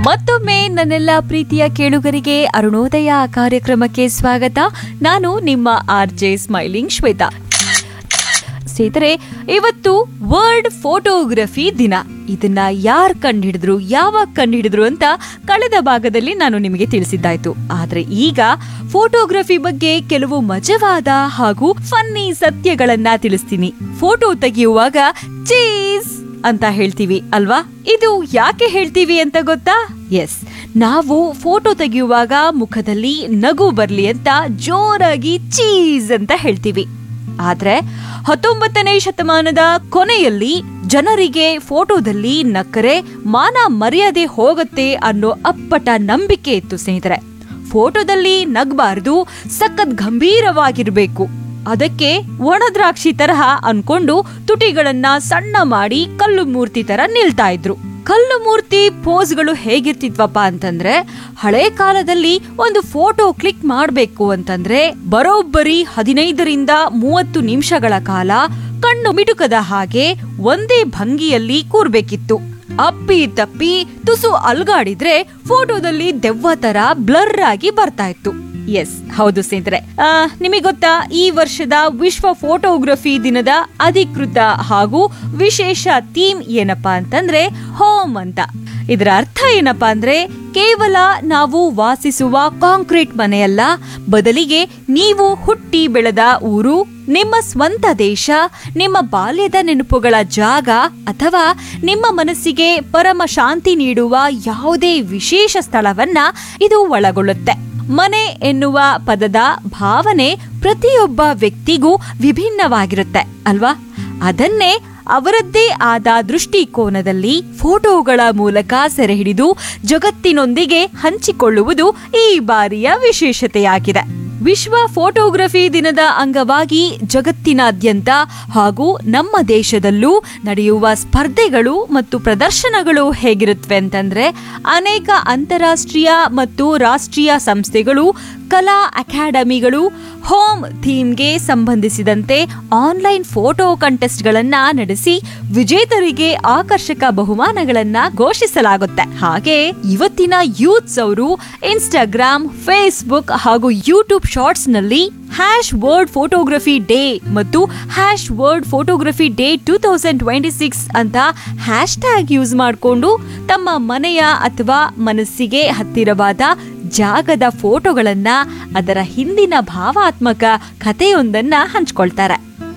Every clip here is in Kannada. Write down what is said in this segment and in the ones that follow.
ಮತ್ತೊಮ್ಮೆ ನನ್ನೆಲ್ಲ ಪ್ರೀತಿಯ ಕೇಳುಗರಿಗೆ ಅರುಣೋದಯ ಕಾರ್ಯಕ್ರಮಕ್ಕೆ ಸ್ವಾಗತ. ನಾನು ನಿಮ್ಮ ಆರ್ಜೆ ಸ್ಮೈಲಿಂಗ್ ಶ್ವೇತಾ. ಸ್ನೇಹಿತರೆ, ಇವತ್ತು ವರ್ಲ್ಡ್ ಫೋಟೋಗ್ರಫಿ ದಿನ. ಇದನ್ನ ಯಾರು ಕಂಡುಹಿಡಿದ್ರು, ಯಾವಾಗ ಕಂಡುಹಿಡಿದ್ರು ಅಂತ ಕಳೆದ ಭಾಗದಲ್ಲಿ ನಾನು ನಿಮಗೆ ತಿಳಿಸಿದ್ದಾಯ್ತು. ಆದ್ರೆ ಈಗ ಫೋಟೋಗ್ರಫಿ ಬಗ್ಗೆ ಕೆಲವು ಮಜವಾದ ಹಾಗೂ ಫನ್ನಿ ಸತ್ಯಗಳನ್ನ ತಿಳಿಸ್ತೀನಿ. ಫೋಟೋ ತೆಗೆಯುವಾಗ ಚೀಸ್ ಅಂತ ಹೇಳ್ತೀವಿ ಅಲ್ವಾ? ಇದು ಯಾಕೆ ಹೇಳ್ತೀವಿ ಅಂತ ಗೊತ್ತಾ? ಎಸ್, ನಾವು ಫೋಟೋ ತೆಗೆಯುವಾಗ ಮುಖದಲ್ಲಿ ನಗು ಬರ್ಲಿ ಅಂತ ಜೋರಾಗಿ ಚೀಸ್ ಅಂತ ಹೇಳ್ತೀವಿ. ಆದ್ರೆ 19ನೇ ಶತಮಾನದ ಕೊನೆಯಲ್ಲಿ ಜನರಿಗೆ ಫೋಟೋದಲ್ಲಿ ನಕ್ಕರೆ ಮಾನ ಮರ್ಯಾದೆ ಹೋಗುತ್ತೆ ಅನ್ನೋ ಅಪ್ಪಟ ನಂಬಿಕೆ ಇತ್ತು ಸ್ನೇಹಿತರೆ. ಫೋಟೋದಲ್ಲಿ ನಗಬಾರ್ದು, ಸಖತ್ ಗಂಭೀರವಾಗಿರ್ಬೇಕು. ಅದಕ್ಕೆ ಒಣ ದ್ರಾಕ್ಷಿ ತರಹ ಅನ್ಕೊಂಡು ತುಟಿಗಳನ್ನ ಸಣ್ಣ ಮಾಡಿ ಕಲ್ಲು ಮೂರ್ತಿ ತರ ನಿಲ್ತಾ ಇದ್ರು. ಕಲ್ಲು ಮೂರ್ತಿ ಪೋಸ್ಗಳು ಹೇಗಿರ್ತಿದ್ವಪ್ಪ ಅಂತಂದ್ರೆ, ಹಳೆ ಕಾಲದಲ್ಲಿ ಒಂದು ಫೋಟೋ ಕ್ಲಿಕ್ ಮಾಡ್ಬೇಕು ಅಂತಂದ್ರೆ ಬರೋಬ್ಬರಿ 15ರಿಂದ 30 ನಿಮಿಷಗಳ ಕಾಲ ಕಣ್ಣು ಮಿಟುಕದ ಹಾಗೆ ಒಂದೇ ಭಂಗಿಯಲ್ಲಿ ಕೂರ್ಬೇಕಿತ್ತು. ಅಪ್ಪಿ ತಪ್ಪಿ ತುಸು ಅಲ್ಗಾಡಿದ್ರೆ ಫೋಟೋದಲ್ಲಿ ದೆವ್ವ ತರ ಬ್ಲರ್ ಆಗಿ ಬರ್ತಾ ಇತ್ತು. ಎಸ್, ಹೌದು ಸ್ನೇಹಿತರೆ. ನಿಮಗೆ ಗೊತ್ತಾ, ಈ ವರ್ಷದ ವಿಶ್ವ ಫೋಟೋಗ್ರಫಿ ದಿನದ ಅಧಿಕೃತ ಹಾಗೂ ವಿಶೇಷ ಥೀಮ್ ಏನಪ್ಪಾ ಅಂತಂದ್ರೆ ಹೋಮ್ ಅಂತ. ಇದರ ಅರ್ಥ ಏನಪ್ಪಾ ಅಂದ್ರೆ, ಕೇವಲ ನಾವು ವಾಸಿಸುವ ಕಾಂಕ್ರೀಟ್ ಮನೆಯಲ್ಲ, ಬದಲಿಗೆ ನೀವು ಹುಟ್ಟಿ ಬೆಳೆದ ಊರು, ನಿಮ್ಮ ಸ್ವಂತ ದೇಶ, ನಿಮ್ಮ ಬಾಲ್ಯದ ನೆನಪುಗಳ ಜಾಗ ಅಥವಾ ನಿಮ್ಮ ಮನಸ್ಸಿಗೆ ಪರಮ ಶಾಂತಿ ನೀಡುವ ಯಾವುದೇ ವಿಶೇಷ ಸ್ಥಳವನ್ನ ಇದು ಒಳಗೊಳ್ಳುತ್ತೆ. ಮನೆ ಎನ್ನುವ ಪದದ ಭಾವನೆ ಪ್ರತಿಯೊಬ್ಬ ವ್ಯಕ್ತಿಗೂ ವಿಭಿನ್ನವಾಗಿರುತ್ತೆ ಅಲ್ವಾ? ಅದನ್ನೇ ಅವರದ್ದೇ ಆದ ದೃಷ್ಟಿಕೋನದಲ್ಲಿ ಫೋಟೋಗಳ ಮೂಲಕ ಸೆರೆ ಹಿಡಿದು ಜಗತ್ತಿನೊಂದಿಗೆ ಹಂಚಿಕೊಳ್ಳುವುದು ಈ ಬಾರಿಯ ವಿಶೇಷತೆಯಾಗಿದೆ. ವಿಶ್ವ ಫೋಟೋಗ್ರಫಿ ದಿನದ ಅಂಗವಾಗಿ ಜಗತ್ತಿನಾದ್ಯಂತ ಹಾಗೂ ನಮ್ಮ ದೇಶದಲ್ಲೂ ನಡೆಯುವ ಸ್ಪರ್ಧೆಗಳು ಮತ್ತು ಪ್ರದರ್ಶನಗಳು ಹೇಗಿರುತ್ತವೆ ಅಂತಂದ್ರೆ, ಅನೇಕ ಅಂತಾರಾಷ್ಟ್ರೀಯ ಮತ್ತು ರಾಷ್ಟ್ರೀಯ ಸಂಸ್ಥೆಗಳು, ಕಲಾ ಅಕಾಡೆಮಿಗಳು ಹೋಮ್ ಥೀಮ್ಗೆ ಸಂಬಂಧಿಸಿದಂತೆ ಆನ್ಲೈನ್ ಫೋಟೋ ಕಂಟೆಸ್ಟ್ಗಳನ್ನ ನಡೆಸಿ ವಿಜೇತರಿಗೆ ಆಕರ್ಷಕ ಬಹುಮಾನಗಳನ್ನ ಘೋಷಿಸಲಾಗುತ್ತೆ. ಹಾಗೆ ಇವತ್ತಿನ ಯೂತ್ಸ್ ಅವರು ಇನ್ಸ್ಟಾಗ್ರಾಮ್, ಫೇಸ್ಬುಕ್ ಹಾಗೂ ಯೂಟ್ಯೂಬ್ ಶಾರ್ಟ್ಸ್ ನಲ್ಲಿ #ವರ್ಲ್ಡ್ ಫೋಟೋಗ್ರಫಿ ಡೇ ಮತ್ತು #ವರ್ಲ್ಡ್ ಫೋಟೋಗ್ರಫಿ ಡೇ 2026 ಅಂತ ಹ್ಯಾಶ್ಟ್ಯಾಗ್ ಯೂಸ್ ಮಾಡಿಕೊಂಡು ತಮ್ಮ ಮನೆಯ ಅಥವಾ ಮನಸ್ಸಿಗೆ ಹತ್ತಿರವಾದ ಜಾಗದ ಫೋಟೋಗಳನ್ನ, ಅದರ ಹಿಂದಿನ ಭಾವಾತ್ಮಕ ಕಥೆಯೊಂದನ್ನ ಹಂಚ್ಕೊಳ್ತಾರೆ.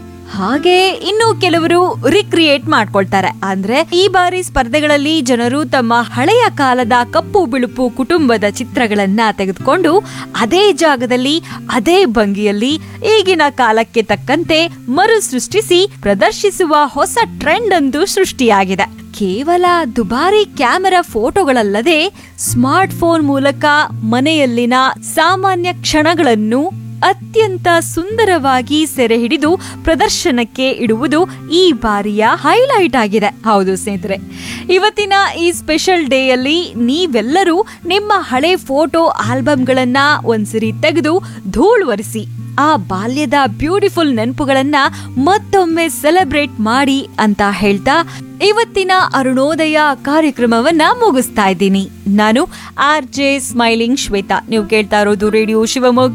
ಹಾಗೆ ಇನ್ನು ಕೆಲವರು ರಿಕ್ರಿಯೇಟ್ ಮಾಡ್ಕೊಳ್ತಾರೆ. ಅಂದ್ರೆ ಈ ಬಾರಿ ಸ್ಪರ್ಧೆಗಳಲ್ಲಿ ಜನರು ತಮ್ಮ ಹಳೆಯ ಕಾಲದ ಕಪ್ಪು ಬಿಳುಪು ಕುಟುಂಬದ ಚಿತ್ರಗಳನ್ನ ತೆಗೆದುಕೊಂಡು ಅದೇ ಜಾಗದಲ್ಲಿ ಅದೇ ಭಂಗಿಯಲ್ಲಿ ಈಗಿನ ಕಾಲಕ್ಕೆ ತಕ್ಕಂತೆ ಮರು ಸೃಷ್ಟಿಸಿ ಪ್ರದರ್ಶಿಸುವ ಹೊಸ ಟ್ರೆಂಡ್ ಒಂದು ಸೃಷ್ಟಿಯಾಗಿದೆ. ಕೇವಲ ದುಬಾರಿ ಕ್ಯಾಮೆರಾ ಫೋಟೋಗಳಲ್ಲದೆ ಸ್ಮಾರ್ಟ್ ಫೋನ್ ಮೂಲಕ ಮನೆಯಲ್ಲಿನ ಸಾಮಾನ್ಯ ಕ್ಷಣಗಳನ್ನು ಅತ್ಯಂತ ಸುಂದರವಾಗಿ ಸೆರೆ ಹಿಡಿದು ಪ್ರದರ್ಶನಕ್ಕೆ ಇಡುವುದು ಈ ಬಾರಿಯ ಹೈಲೈಟ್ ಆಗಿದೆ. ಹೌದು ಸ್ನೇಹಿತರೆ, ಇವತ್ತಿನ ಈ ಸ್ಪೆಷಲ್ ಡೇಯಲ್ಲಿ ನೀವೆಲ್ಲರೂ ನಿಮ್ಮ ಹಳೆ ಫೋಟೋ ಆಲ್ಬಮ್ಗಳನ್ನ ಒಂದ್ಸರಿ ತೆಗೆದು ಧೂಳುವರಿಸಿ ಆ ಬಾಲ್ಯದ ಬ್ಯೂಟಿಫುಲ್ ನೆನಪುಗಳನ್ನ ಮತ್ತೊಮ್ಮೆ ಸೆಲೆಬ್ರೇಟ್ ಮಾಡಿ ಅಂತ ಹೇಳ್ತಾ ಇವತ್ತಿನ ಅರುಣೋದಯ ಕಾರ್ಯಕ್ರಮವನ್ನ ಮುಗಿಸ್ತಾ ಇದ್ದೀನಿ. ನಾನು ಆರ್ಜೆ ಸ್ಮೈಲಿಂಗ್ ಶ್ವೇತಾ. ನೀವು ಕೇಳ್ತಾ ಇರೋದು ರೇಡಿಯೋ ಶಿವಮೊಗ್ಗ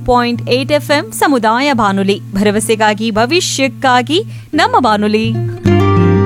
90.8 FM ಸಮುದಾಯ ಬಾನುಲಿ, ಭರವಸೆಗಾಗಿ ಭವಿಷ್ಯಕ್ಕಾಗಿ ನಮ್ಮ ಬಾನುಲಿ.